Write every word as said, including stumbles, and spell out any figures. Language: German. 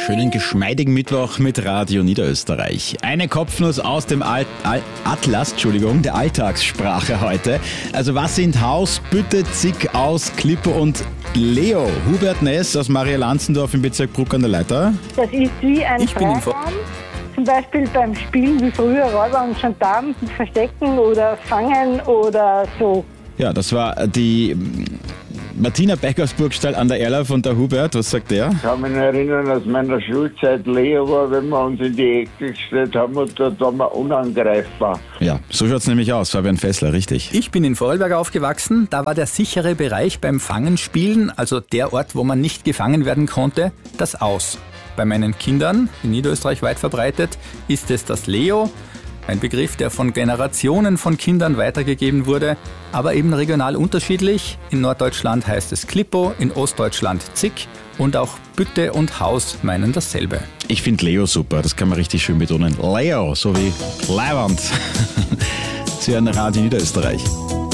schönen geschmeidigen Mittwoch mit Radio Niederösterreich. Eine Kopfnuss aus dem Al Al Atlas, Entschuldigung, der Alltagssprache heute. Also was sind Haus, Bütte, Zick, Aus, Klippo und Leo? Hubert Ness aus Maria Lanzendorf im Bezirk Bruck an der Leiter. Das ist wie ein Ich bin im Freiraum, zum Beispiel beim Spielen wie früher Räuber und Gendarmen, Verstecken oder Fangen oder so. Ja, das war die Martina Beck aus Burgstall an der Erlauf und der Hubert. Was sagt der? Ich kann mich noch erinnern, aus meiner Schulzeit Leo war, wenn wir uns in die Ecke gestellt haben, und da waren wir unangreifbar. Ja, so schaut's nämlich aus, Fabian Fessler, richtig. Ich bin in Vorarlberg aufgewachsen. Da war der sichere Bereich beim Fangenspielen, also der Ort, wo man nicht gefangen werden konnte, das Aus. Bei meinen Kindern, in Niederösterreich weit verbreitet, ist es das Leo. Ein Begriff, der von Generationen von Kindern weitergegeben wurde, aber eben regional unterschiedlich. In Norddeutschland heißt es Klippo, in Ostdeutschland Zick und auch Bütte und Haus meinen dasselbe. Ich finde Leo super, das kann man richtig schön betonen. Leo, so wie Leiwand. Sie hören Radio Niederösterreich.